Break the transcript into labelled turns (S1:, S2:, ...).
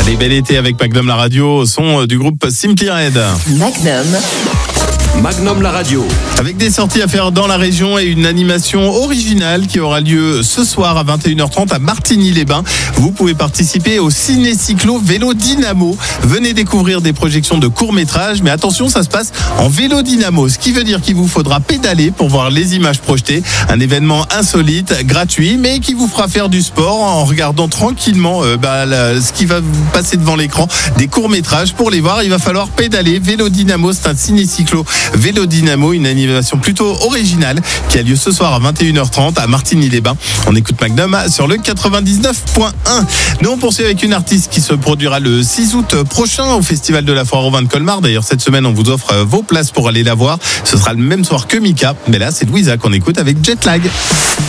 S1: Allez, bel été avec Magnum la radio, au son du groupe Simply Red.
S2: Magnum la radio.
S1: Avec des sorties à faire dans la région et une animation originale qui aura lieu ce soir à 21h30 à Martigny-les-Bains. Vous pouvez participer au Ciné-Cyclo Vélo Dynamo. Venez découvrir des projections de courts-métrages, mais attention, ça se passe en vélo dynamo, ce qui veut dire qu'il vous faudra pédaler pour voir les images projetées. Un événement insolite, gratuit, mais qui vous fera faire du sport en regardant tranquillement ce qui va vous passer devant l'écran, des courts-métrages. Pour les voir, il va falloir pédaler. Vélo Dynamo, c'est un Ciné-Cyclo Vélo Dynamo, une animation plutôt originale qui a lieu ce soir à 21h30 à Martigny-les-Bains. On écoute Magnum sur le 99.1. Nous on poursuit avec une artiste qui se produira le 6 août prochain au Festival de la Foire au Vin de Colmar. D'ailleurs cette semaine on vous offre vos places pour aller la voir. Ce sera le même soir que Mika, mais là c'est Louisa qu'on écoute avec Jetlag.